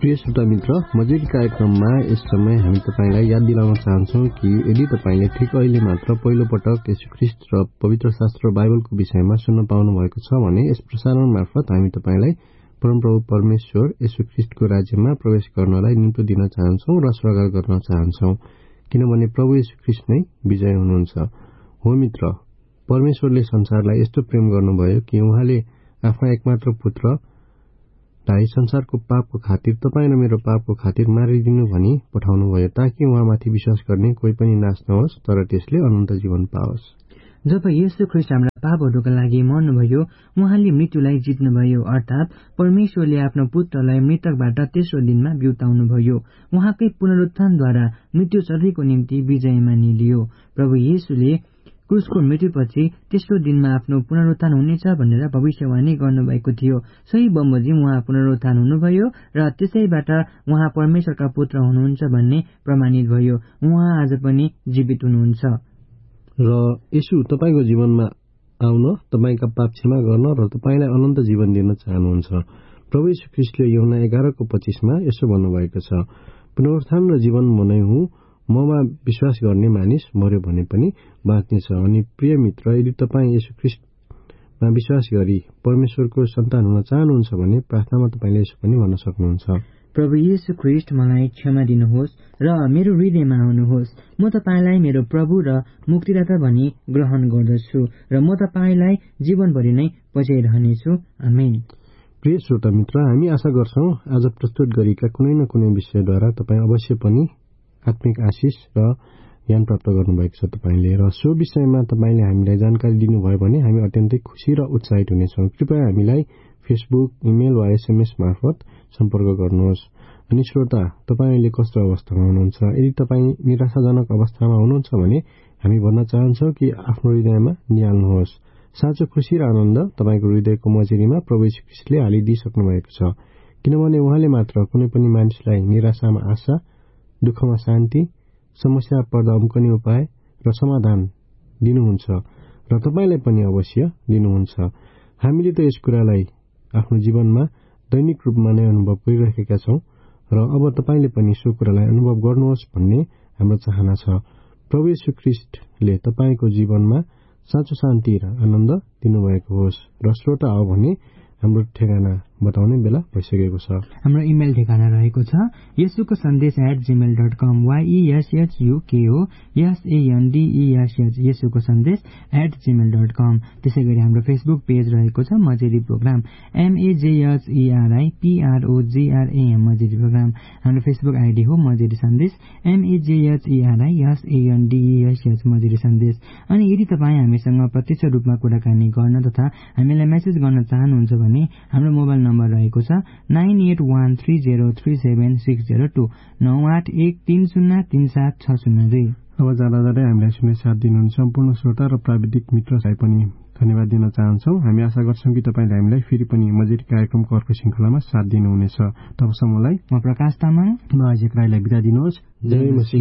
प्रिय श्रोता मित्र, मजेरी कार्यक्रममा यस समय हामी तपाईलाई याद दिलाउन चाहन्छौं कि यदि तपाईले ठिक अहिले मात्र पहिलो पटक येशूख्रीष्ट र पवित्र शास्त्र बाइबलको विषयमा सुन्न पाउनु भएको छ भने यस प्रसारण मार्फत हामी तपाईलाई परमप्रभु परमेश्वर येशूख्रीष्टको राज्यमा प्रवेश गर्नलाई निम्तो दिन चाहन्छौं र स्वागत गर्न चाहन्छौं, किनभने प्रभु येशूख्रीष्ट नै विजय हुनुहुन्छ। हो मित्र, परमेश्वरले संसारलाई यस्तो प्रेम गर्नुभयो कि उहाँले आफ्ना एकमात्र पुत्र संसारको पापको खातिर, तपाईं र मेरो पापको खातिर मारिदिनु भनी पठाउनुभयो, ताकि उहाँमाथि विश्वास गर्ने कोही पनि नाश नहोस् तर त्यसले अनन्त जीवन पाओस्। जब येशू ख्रीष्ट हाम्रा पापहरूका लागि मर्नुभयो, उहाँले मृत्युलाई जित्नुभयो, अर्थात परमेश्वरले आफ्नो पुत्रलाई मृतकबाट तेस्रो दिनमा बिउताउनुभयो। उहाँकै पुनरुत्थानद्वारा मृत्यु शरीरको निम्ति विजय मानिलियो। प्रभु येशूले क्रुसको मृत्युपछि तेस्रो दिनमा आफ्नो पुनरुत्थान हुनेछ भनेर भविष्यवाणी गर्नुभएको थियो। सही बमोजिम उहाँ पुनरुत्थान हुनुभयो र त्यसैबाट उहाँ परमेश्वरका पुत्र हुनुहुन्छ भन्ने प्रमाणित भयो। उहाँ आज पनि जीवित हुनुहुन्छ र येशू तपाईको जीवनमा आउन, तपाईका पाप क्षमा गर्न र तपाईलाई अनन्त जीवन दिन चाहनुहुन्छ। प्रभु येशू ख्रीष्टले यूहन्ना 11:25 मा यसो भन्नुभएको छ, पुनरुत्थान र जीवन म नै हुँ, ममा विश्वास गर्ने मानिस मर्यो भने पनि बाँच्नेछ। अनि प्रिय मित्र, यदि तपाईँ येशू ख्रीष्टमा विश्वास गरी परमेश्वरको सन्तान हुन चाहनुहुन्छ भने प्रार्थनामा तपाईले यसो पनि भन्न सक्नुहुन्छ, प्रभु येशू ख्रीष्ट, मलाई क्षमा दिनुहोस् र मेरो हृदयमा आउनुहोस्। म तपाईलाई मेरो प्रभु र मुक्तिदाता भनी ग्रहण गर्दछु र म तपाईलाई जीवनभरि नै बचाइरहनेछु। आमेन। प्रिय श्रोता मित्र, हामी आशा गर्छौं आज प्रस्तुत गरेका कुनै न कुनै विषयद्वारा तपाईँ अवश्य पनि आत्मिक आशिष र ज्ञान प्राप्त गर्नुभएको छ तपाईले, र सो विषयमा तपाईले हामीलाई जानकारी दिनुभयो भने हामी अत्यन्तै खुशी र उत्साहित हुनेछौं। कृपया हामीलाई फेसबुक, इमेल वा एसएमएस मार्फत सम्पर्क गर्नुहोस्। अनि श्रोता, तपाईँ अहिले कस्तो अवस्थामा हुनुहुन्छ? यदि तपाईँ निराशाजनक अवस्थामा हुनुहुन्छ भने हामी भन्न चाहन्छौं कि आफ्नो हृदयमा निहाल्नुहोस्। साँचो खुशी र आनन्द तपाईको हृदयको मजेरीमा प्रभु येशू ख्रीष्टले हालिदिइसक्नु भएको छ, किनभने उहाँले मात्र कुनै पनि मानिसलाई निराशामा आशा, दुःखमा शान्ति, समस्या पर्दा उम्कने उपाय र समाधान दिनुहुन्छ र तपाईलाई पनि अवश्य दिनुहुन्छ। हामीले त यस कुरालाई आफ्नो जीवनमा दैनिक रूपमा नै अनुभव गरिरहेका छौं र अब तपाईले पनि सो कुरालाई अनुभव गर्नुहोस् भन्ने हाम्रो चाहना छ। प्रभु येशू ख्रीष्टले तपाईको जीवनमा साँचो शान्ति र आनन्द दिनुभएको होस्। र श्रोता, हो भने हाम्रो ठेगाना बताउने बेला भइसकेको छ। हाम्रो इमेल ठेगाना रहेको छ येशूको सन्देश @gmail.com, YESUKO येशूको सन्देश @gmail.com। त्यसै गरी हाम्रो फेसबुक पेज रहेको छ मजेरी प्रोग्राम, MAJHERIPROGRAM मजेरी प्रोग्राम। हाम्रो फेसबुक आइडी हो मजेरी सन्देश, MAJHERISANDESH मजेरी सन्देश। अनि यदि तपाईँ हामीसँग प्रत्यक्ष रूपमा कुराकानी गर्न तथा हामीलाई मेसेज गर्न चाहनुहुन्छ भने हाम्रो मोबाइल नम्बर रहेको छ 9813037602 9813037602। अब जाँदा जाँदै हामीलाई सुने साथ दिनुहुन्छ सम्पूर्ण श्रोता र प्राविधिक मित्रलाई पनि धन्यवाद दिन चाहन्छौं। हामी आशा गर्छौं कि तपाईले हामीलाई फेरि पनि मजेरी कार्यक्रमको अर्को श्रृंखलामा साथ दिनुहुनेछ। तबसम्मलाई म प्रकाश तामाङ, म अजय राईलाई बिदा दिनुहोस्। जय मसीह।